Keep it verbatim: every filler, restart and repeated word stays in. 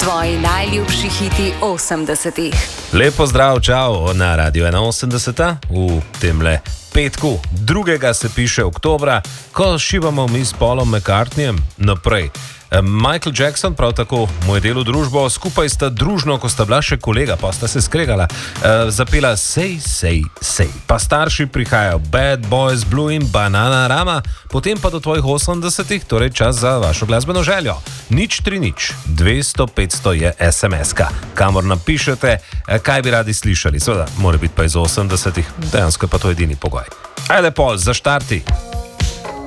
Tvoji najljubši hiti osemdesetih. Lepo zdrav, čau na Radio enainosemdeset v temle petku. Drugega se piše oktobra, ko šivamo mi s Paulom McCartneyjem naprej. Michael Jackson, prav tako moj del v družbo, skupaj sta družno, ko sta bila še kolega, pa sta se skregala, uh, zapela Say, Say, Say. Pa starši prihajajo Bad Boys, Blue in Bananarama, potem pa do tvojih osemdesetih, torej čas za vašo glasbeno željo. Nič tri nič, dvesto petsto je es em es-ka, kamor napišete, kaj bi radi slišali. Seveda, mora biti pa iz osemdesetih, dejansko je pa to edini pogoj. Ajde, Paul, zaštarti!